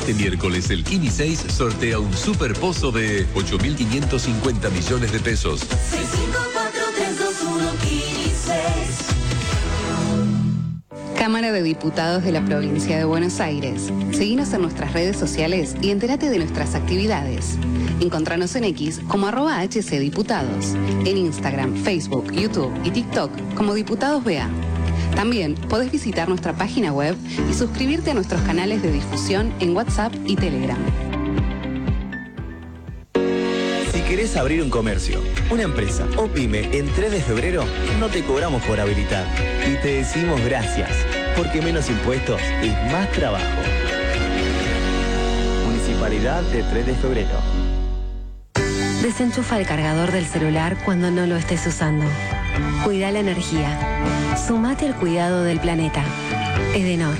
Este miércoles el Kini 6 sortea un super pozo de 8.550 millones de pesos. 654-321 Kini 6. Cámara de Diputados de la Provincia de Buenos Aires. Seguinos en nuestras redes sociales y entérate de nuestras actividades. Encontranos en X como @HCDiputados, en Instagram, Facebook, YouTube y TikTok como Diputados BA. También podés visitar nuestra página web y suscribirte a nuestros canales de difusión en WhatsApp y Telegram. Si querés abrir un comercio, una empresa o pyme en 3 de febrero, no te cobramos por habilitar. Y te decimos gracias, porque menos impuestos es más trabajo. Municipalidad de 3 de febrero. Desenchufa el cargador del celular cuando no lo estés usando. Cuida la energía. Sumate al cuidado del planeta. Edenor.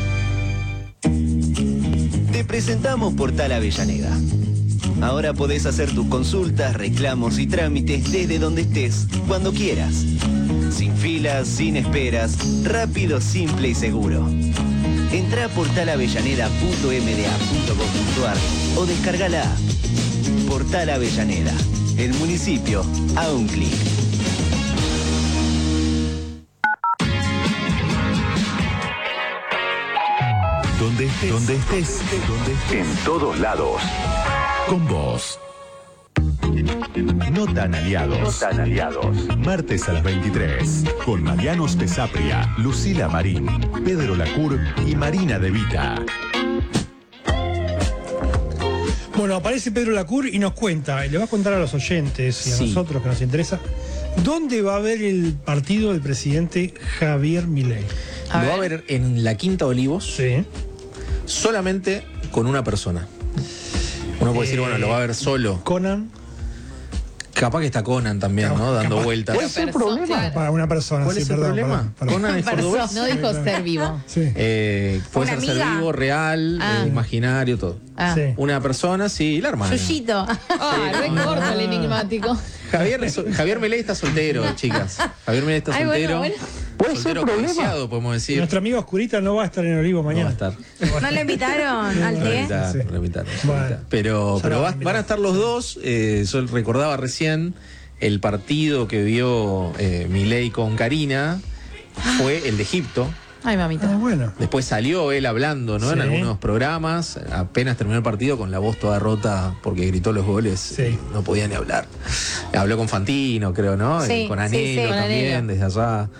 Te presentamos Portal Avellaneda. Ahora podés hacer tus consultas, reclamos y trámites desde donde estés, cuando quieras. Sin filas, sin esperas, rápido, simple y seguro. Entrá a portalavellaneda.mda.gov.ar o descarga la app. Portal Avellaneda, el municipio a un clic. Donde estés, en todos lados. Con vos. No tan aliados. Martes a las 23. Con Mariano Spezapria, Lucila Marín, Pedro Lacour y Marina De Vita. Bueno, aparece Pedro Lacour y nos cuenta, y le va a contar a los oyentes y a nosotros que nos interesa, ¿dónde va a haber el partido del presidente Javier Milei? Lo va a ver en la Quinta Olivos. Sí. Solamente con una persona. Uno puede decir, bueno, lo va a ver solo. Conan. Capaz que está Conan también, ¿no? Dando vueltas. ¿Puede ser problema? Para una persona. ¿Cuál es el problema? Conan es cordobés. No dijo ser vivo. Sí. Puede ser vivo, real, imaginario, todo. Sí. Una persona, sí, la hermana. Yuyito. Re corto el enigmático. Javier Milei está soltero, chicas. Javier Milei está soltero. Bueno. ¿Puede ser problema? Podemos decir. Nuestro amigo Oscurita no va a estar en Olivo mañana. No va a estar. ¿No le invitaron al té? No le invitaron. Bueno. Pero van a estar los dos. Yo recordaba recién el partido que vio Milei con Karina. Fue el de Egipto. Ay, mamita. Bueno. Después salió él hablando, ¿no? Sí. En algunos programas. Apenas terminó el partido con la voz toda rota porque gritó los goles. Sí. No podía ni hablar. Habló con Fantino, creo, ¿no? Sí, Con Anelo con también, Anelo. desde allá.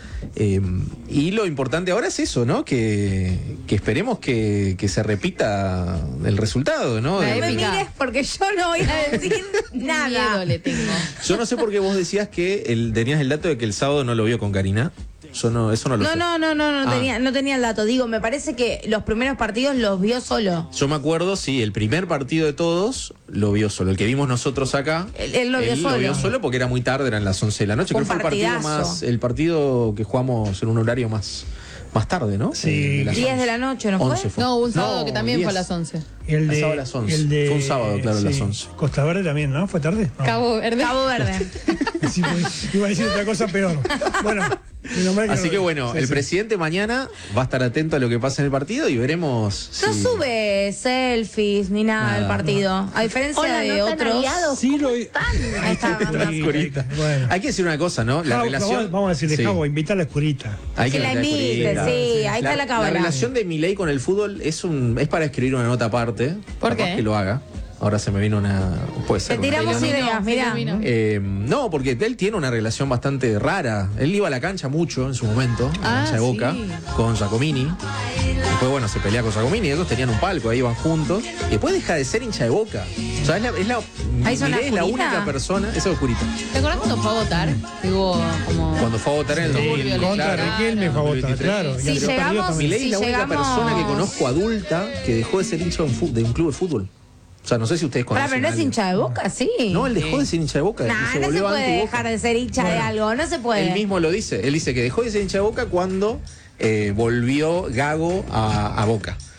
Y lo importante ahora es eso, ¿no? Que esperemos que se repita el resultado, ¿no? La No me épica. mires porque yo no voy a decir nada. Miedo le tengo. Yo no sé por qué vos decías que tenías el dato de que el sábado no lo vio con Karina. Yo no, eso no lo sé. No tenía el dato. Digo, me parece que los primeros partidos los vio solo. Yo me acuerdo, sí, el primer partido de todos lo vio solo. El que vimos nosotros acá. Él lo vio solo. Porque era muy tarde, eran las 11 de la noche. Un Creo que fue partidazo. el partido que jugamos en un horario más tarde, ¿no? Sí. De las 10 de la noche, ¿no fue? 11 fue. No, un sábado que también 10. fue a las 11. El de, sábado a las 11. Fue un sábado, claro, a las 11. Costa Verde también, ¿no? ¿Fue tarde? No. Cabo Verde. Cabo Verde. Sí, iba a decir otra cosa peor. Bueno. Así que bueno, el presidente mañana va a estar atento a lo que pasa en el partido y veremos No si... sube selfies ni nada del partido. A diferencia de otros. Sí, Ahí está. Bueno. Hay que decir una cosa, ¿no? La relación... Vamos a decirle, Sí. Javo, invita a la Escurita. Hay Que la meter invite, Escurita. sí, ahí está la cábala. La relación de Milei con el fútbol es para escribir una nota aparte. ¿Por Capaz qué? que lo haga. Ahora se me vino una... Puede ser. Te tiramos una- ideas, mirá. No, porque él tiene una relación bastante rara. Él iba a la cancha mucho en su momento, a la cancha de Boca, sí. con Giacomini. Después, bueno, se pelea con Giacomini, ellos tenían un palco, ahí iban juntos. Y después deja de ser hincha de Boca. O sea, Ahí son Milei es la Oscurita. única persona... Esa es Oscurita. ¿Te acordás cuando fue a votar? Digo, como... Cuando fue a votar en el Sí, 2000, contra claro. Riquelme fue a votar, claro. Y Si al perdió llegamos- también. Milei es la única llegamos- persona que conozco adulta que dejó de ser hincha de un club de fútbol. O sea, no sé si ustedes Para, conocen. pero no a es alguien. hincha de Boca, sí. No, él dejó de ser hincha de Boca. y Nah, no se volvió puede anti-Boca. dejar de ser hincha de algo, no se puede. Él mismo lo dice. Él dice que dejó de ser hincha de Boca cuando volvió Gago a Boca.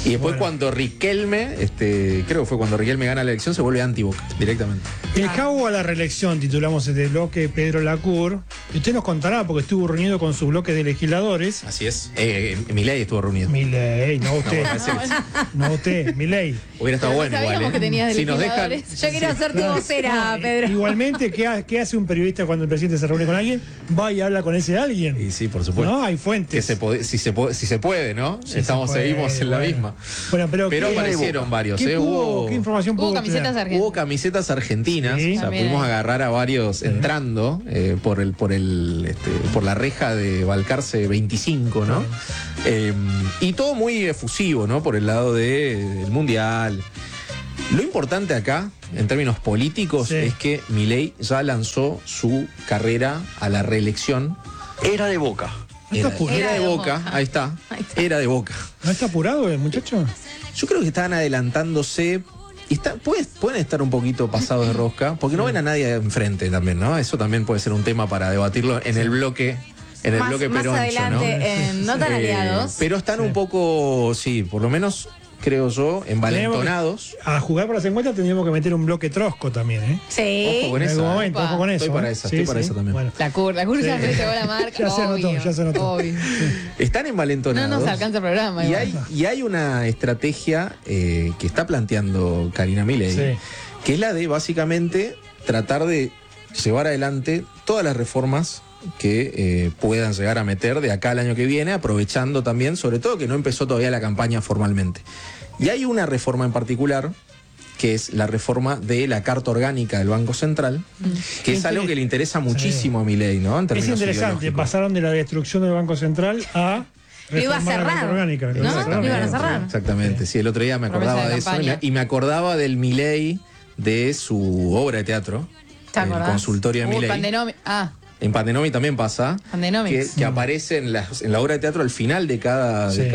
Y después cuando Riquelme, creo que fue cuando Riquelme gana la elección, se vuelve anti-Boca directamente. El cabo a la reelección, titulamos este bloque Pedro Lacour. Y usted nos contará, porque estuvo reunido con su bloque de legisladores. Así es. Milei estuvo reunido. Milei, no usted. No usted, Milei. Hubiera estado bueno igual. Sabíamos que tenías Si nos dejan, legisladores. Yo quiero ser tu vocera, Pedro. Igualmente, ¿qué hace un periodista cuando el presidente se reúne con alguien? Va y habla con ese alguien. y sí, por supuesto. No, hay fuentes. Si se puede, ¿no? Sí, seguimos en la misma. Bueno, pero Pero ¿qué- aparecieron varios, ¿qué, hubo ¿qué información pudo Hubo camisetas obtener? argentinas. Hubo camisetas argentinas, Sí. o sea, También pudimos hay. agarrar a varios entrando por la reja de Balcarce 25, ¿no? Y todo muy efusivo, ¿no? Por el lado del Mundial. Lo importante acá, en términos políticos, Sí. es que Milei ya lanzó su carrera a la reelección. Era de Boca. ¿No está apurado? Era de Boca, ahí está. Era de Boca. ¿No está apurado el muchacho? Yo creo que estaban adelantándose. Y pueden estar un poquito pasados de rosca, porque no ven a nadie enfrente también, ¿no? Eso también puede ser un tema para debatirlo en el bloque, Más peroncho, adelante, ¿no? en No Tan Aliados. Pero están un poco, sí, por lo menos creo yo, envalentonados. A jugar por las encuestas tendríamos que meter un bloque trosco también, ¿eh? Sí. Ojo con En esa. algún momento, ojo con eso. Estoy para ¿eh? esa, estoy para esa también. Bueno. La curva ya se llevó la marca. Ya se anotó, obvio, ya se anotó. obvio. Están envalentonados. No nos alcanza el programa. Y igual. hay una estrategia que está planteando Karina Milei, Sí. que es la de básicamente tratar de llevar adelante todas las reformas que puedan llegar a meter de acá al año que viene, aprovechando también, sobre todo que no empezó todavía la campaña formalmente. Y hay una reforma en particular, que es la reforma de la Carta Orgánica del Banco Central, que es algo que le interesa muchísimo a Milei, ¿no? En Es términos interesante, ideológicos. pasaron de la destrucción del Banco Central a Lo iba a reformar la cerrar, Carta Orgánica. ¿no? Lo iba a cerrar. Lo iban a cerrar. Exactamente, sí, el otro día me Promesa acordaba de de eso campaña. y me acordaba del Milei de su obra de teatro, ¿Te el acordás? consultorio de Milei. En Pandenomi también pasa, Pandenomics. que aparece en la obra de teatro al final de cada, Sí.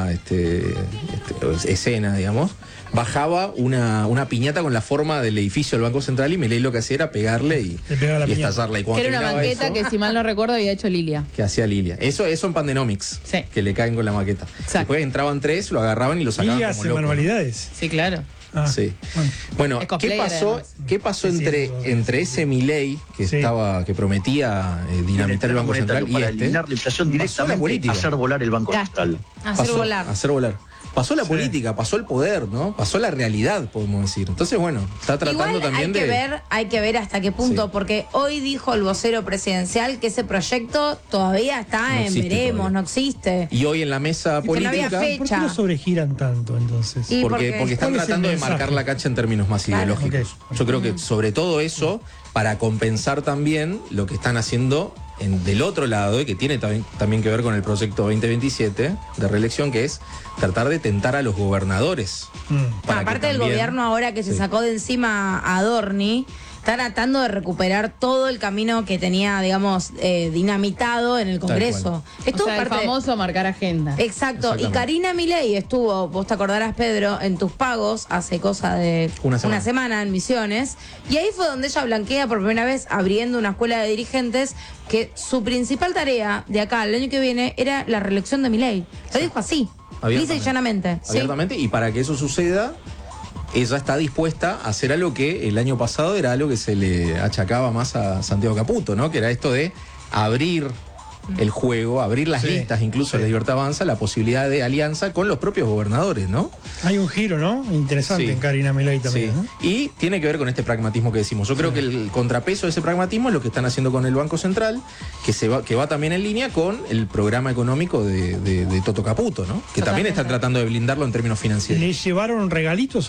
escena, digamos, bajaba una piñata con la forma del edificio del Banco Central y Milei lo que hacía era pegarle y Le pegaba la piñata. estallarla. Y Que cuando era una terminaba maqueta eso, que, si mal no recuerdo, había hecho Lilia. que hacía Lilia. Eso en Pandenomics, Sí. que le caen con la maqueta. Exacto. Después entraban tres, lo agarraban y lo sacaban Y como hace loco. manualidades. Sí, claro. Ah, Sí. bueno. Bueno, Es cosplayer, además. ¿qué pasó Sí, entre ese Milei que Sí. que prometía dinamitar el Banco Central y para este? eliminar la inflación Pasó la directamente, política. hacer volar el Banco Ya. Central. Hacer volar. Hacer volar. Pasó la Sí. política, pasó el poder, ¿no? Pasó la realidad, podemos decir. Entonces, bueno, está tratando Igual también hay que ver hasta qué punto, Sí. porque hoy dijo el vocero presidencial que ese proyecto todavía está No en existe veremos, todavía. no existe. Y hoy en la mesa Que no había política, fecha. ¿Por qué lo sobregiran tanto entonces? Y porque porque- están ¿Cuál es el tratando de mensaje? marcar la cancha en términos más Claro. ideológicos. Ok. Yo creo que sobre todo eso, para compensar también lo que están haciendo del otro lado, y que tiene también que ver con el proyecto 2027 de reelección, que es tratar de tentar a los gobernadores. para que Aparte del también- gobierno ahora que se Sí. sacó de encima a Adorni, está tratando de recuperar todo el camino que tenía, digamos, dinamitado en el Tal Congreso. Estuvo O sea, el parte- famoso marcar agenda. Exacto, y Exactamente. Karina Milei estuvo, vos te acordarás, Pedro, en tus pagos hace cosa de Una semana. una semana en Misiones, y ahí fue donde ella blanquea por primera vez abriendo una escuela de dirigentes que su principal tarea de acá al año que viene era la reelección de Milei. Lo dijo así, lisa y llanamente. ¿sí? Abiertamente, y para que eso suceda, ella está dispuesta a hacer algo que el año pasado era algo que se le achacaba más a Santiago Caputo, ¿no? Que era esto de abrir el juego, abrir las Sí, listas, incluso de Libertad Avanza, la posibilidad de alianza con los propios gobernadores, ¿no? Hay un giro, ¿no? Interesante Sí. en Karina Milei también, Sí. ¿no? Y tiene que ver con este pragmatismo que decimos. Yo creo que el contrapeso de ese pragmatismo es lo que están haciendo con el Banco Central, que va también en línea con el programa económico de Toto Caputo, ¿no? Que también están tratando de blindarlo en términos financieros. ¿Le llevaron regalitos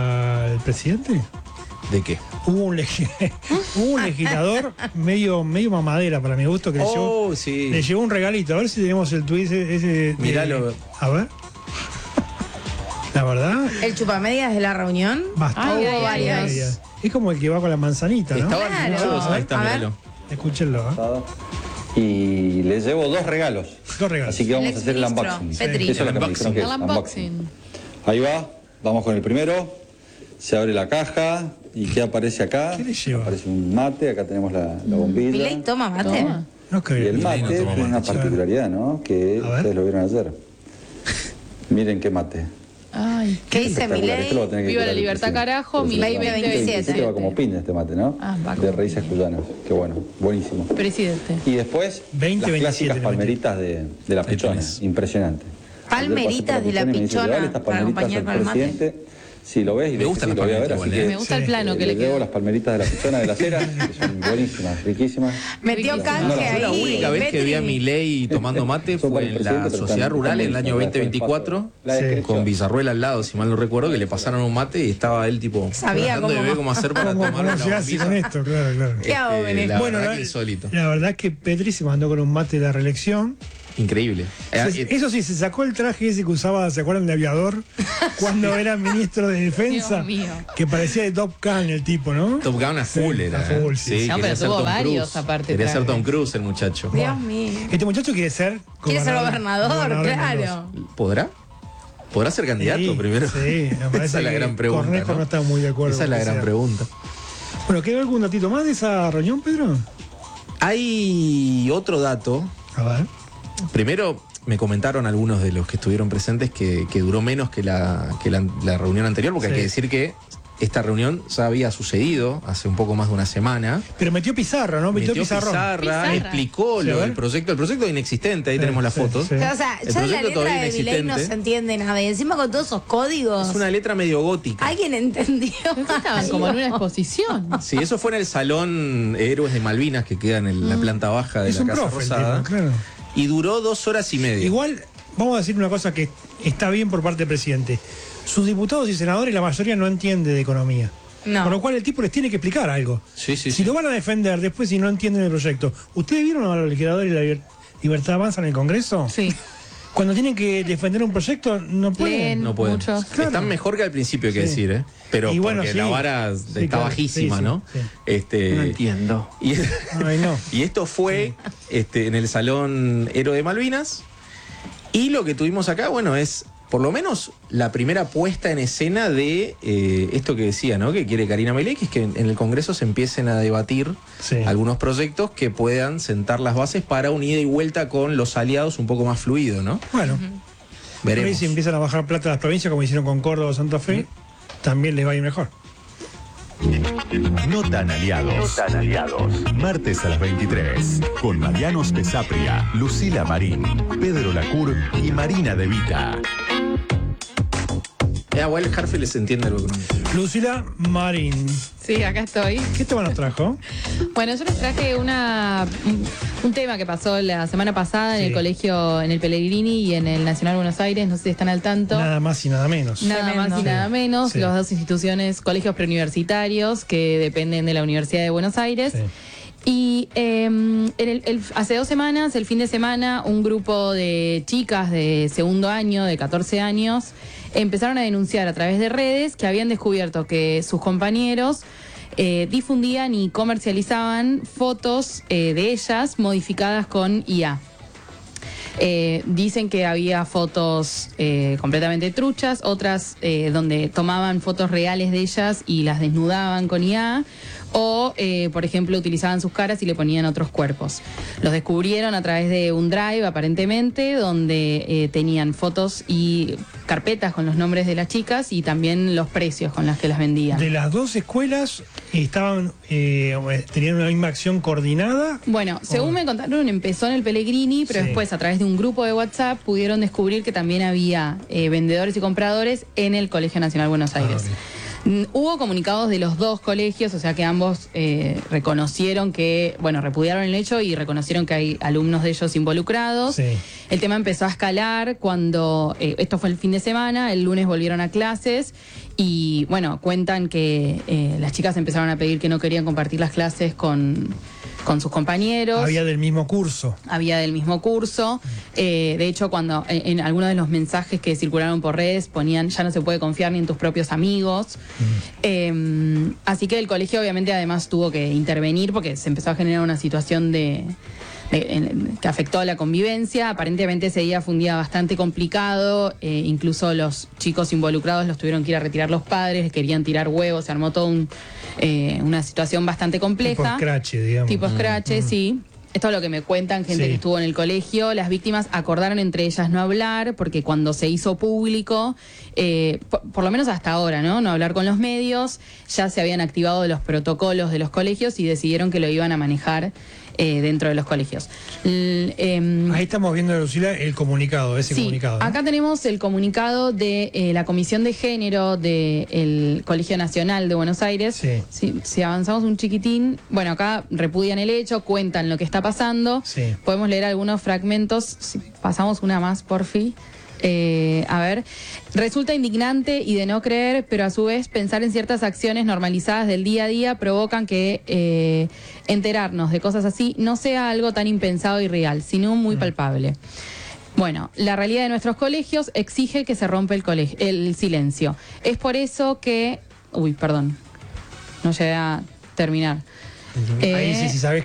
al presidente? ¿De qué? Hubo un legislador medio mamadera para mi gusto que le llevó, Sí. le llevó un regalito. A ver si tenemos el tuit ese. Míralo. A ver. La verdad, El chupamedias de la reunión. bastante. Ay, ay, ay, ay. Es como el que va con la manzanita, ¿no? Estaban Claro. muchos, ahí está, A ver. míralo. Escúchenlo, ¿eh? Y les llevo 2 regalos. Dos regalos. Así que vamos El a hacer el exministro, unboxing. Petri. Eso es lo que me dijeron que es, El unboxing. Ahí va, vamos con el primero. Se abre la caja y ¿qué aparece acá? ¿Qué le lleva? Aparece un mate, acá tenemos la bombilla. Milei toma mate. Toma. No Y creo. el mate no toma tiene una mate, particularidad, ¿no? Que A ver. ustedes lo vieron ayer. Miren qué mate. Ay, ¿qué dice Milei? Viva la libertad, carajo. Milei 2027. Va como pin este mate, ¿no? De raíces cuyanas. Qué bueno, buenísimo. Presidente. Y después, las clásicas palmeritas de la pichona. Impresionante. Palmeritas de la pichona para acompañar con el mate. Si lo ves y me gustan las palmeritas, me gusta el plano que le quedó. Las palmeritas de la pichona de la cera, que son buenísimas, riquísimas. Metió canje ahí. La única vez que vi a Milei tomando mate fue en la Sociedad Rural en el año 2024, con Bizarruel al lado, si mal no recuerdo, que le pasaron un mate y estaba él tipo sabía cómo hacer para tomar ¿Cómo se hace con esto? Claro. ¿Qué hago, la verdad que insólito. La verdad es que Petri se mandó con un mate de la reelección. Increíble. Eso sí, se sacó el traje ese que usaba, ¿se acuerdan de aviador? Cuando era ministro de Defensa. Que parecía de Top Gun el tipo, ¿no? Top Gun a full era. A full, sí. No, pero tuvo varios aparte. Quería ser Tom Cruise el muchacho. Dios mío. Este muchacho quiere ser gobernador, claro. ¿Podrá? ¿Podrá ser candidato primero? Sí, me parece esa es la gran pregunta. Cornejo no está muy de acuerdo. Esa es la gran pregunta. Bueno, ¿quedó algún datito más de esa reunión, Pedro? Hay otro dato. A ver. Primero, me comentaron algunos de los que estuvieron presentes que duró menos que la reunión anterior, porque hay que decir que esta reunión ya había sucedido hace un poco más de una semana. Pero metió pizarra, ¿no? Metió pizarra. Explicó el proyecto. El proyecto es inexistente, ahí tenemos las fotos. O sea, ya la letra de Milei no se entiende nada. Y encima con todos esos códigos. Es una letra medio gótica. ¿Alguien entendió? Estaban como en una exposición. Sí, eso fue en el Salón Héroes de Malvinas, que queda en la planta baja de la Casa Rosada. Claro. Y duró 2 horas y media. Igual, vamos a decir una cosa que está bien por parte del presidente. Sus diputados y senadores, la mayoría no entiende de economía. No. Con lo cual el tipo les tiene que explicar algo. Sí. Si lo van a defender después si no entienden el proyecto. ¿Ustedes vieron a los legisladores de la Libertad Avanza en el Congreso? Sí. Cuando tienen que defender un proyecto, no pueden. No pueden. Muchos. Claro. Están mejor que al principio, hay que decir, ¿eh? Pero y bueno, porque la vara está bajísima, ¿no? No entiendo. Y esto fue en el Salón Héroe de Malvinas. Y lo que tuvimos acá, bueno, es por lo menos la primera puesta en escena de esto que decía, ¿no? Que quiere Karina Milei, que es que en el Congreso se empiecen a debatir algunos proyectos que puedan sentar las bases para un ida y vuelta con los aliados un poco más fluido, ¿no? Bueno, veremos. Si empiezan a bajar plata a las provincias, como hicieron con Córdoba o Santa Fe, también les va a ir mejor. No tan aliados. Martes a las 23. Con Mariano Spezapria, Lucila Marín, Pedro Lacour y Marina De Vita. A Will Harfe les entiende lo económico. Lucila Marín. Sí, acá estoy. ¿Qué tema nos trajo? Bueno, yo les traje un tema que pasó la semana pasada en el colegio, en el Pellegrini y en el Nacional Buenos Aires. No sé si están al tanto. Nada más y nada menos. Nada más y nada menos. Las dos instituciones, colegios preuniversitarios que dependen de la Universidad de Buenos Aires. Y hace 2 semanas, el fin de semana, un grupo de chicas de segundo año, de 14 años, empezaron a denunciar a través de redes que habían descubierto que sus compañeros difundían y comercializaban fotos de ellas modificadas con IA. Dicen que había fotos completamente truchas, otras donde tomaban fotos reales de ellas y las desnudaban con IA, o por ejemplo utilizaban sus caras y le ponían otros cuerpos. Los descubrieron a través de un drive aparentemente, donde tenían fotos y carpetas con los nombres de las chicas y también los precios con los que las vendían. ¿De las dos escuelas tenían una misma acción coordinada? Bueno, según me contaron, empezó en el Pellegrini, pero después a través de un grupo de WhatsApp pudieron descubrir que también había vendedores y compradores en el Colegio Nacional Buenos Aires. Hubo comunicados de los dos colegios, o sea que ambos reconocieron que, repudiaron el hecho y reconocieron que hay alumnos de ellos involucrados. El tema empezó a escalar cuando, esto fue el fin de semana, el lunes volvieron a clases y, cuentan que las chicas empezaron a pedir que no querían compartir las clases con sus compañeros. Había del mismo curso. De hecho, cuando en algunos de los mensajes que circularon por redes ponían ya no se puede confiar ni en tus propios amigos. Así que el colegio obviamente además tuvo que intervenir porque se empezó a generar una situación que afectó a la convivencia. Aparentemente ese día fue un día bastante complicado, incluso los chicos involucrados los tuvieron que ir a retirar los padres, querían tirar huevos, se armó toda una situación bastante compleja. Tipo escrache, digamos. Tipo escrache, sí. esto es lo que me cuentan gente que estuvo en el colegio, las víctimas acordaron entre ellas no hablar, porque cuando se hizo público, por lo menos hasta ahora, ¿no? No hablar con los medios, ya se habían activado los protocolos de los colegios y decidieron que lo iban a manejar dentro de los colegios. Ahí estamos viendo, Lucila, el comunicado, comunicado, ¿no? Acá tenemos el comunicado de la Comisión de Género del Colegio Nacional de Buenos Aires. Si avanzamos un chiquitín, bueno, acá repudian el hecho, cuentan lo que está pasando. Podemos leer algunos fragmentos. Si pasamos una más, porfi. A ver, resulta indignante y de no creer, pero a su vez pensar en ciertas acciones normalizadas del día a día provocan que enterarnos de cosas así no sea algo tan impensado y real, sino muy palpable. Bueno, la realidad de nuestros colegios exige que se rompa el silencio. Es por eso que... Uy, perdón, no llegué a terminar. Ahí sí, sabes